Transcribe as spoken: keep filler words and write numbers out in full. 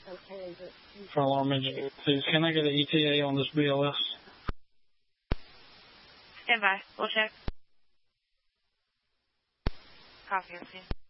Okay, but... For alarm menu, please, can I get an E T A on this B L S? Stand by. We'll check. Copy, okay.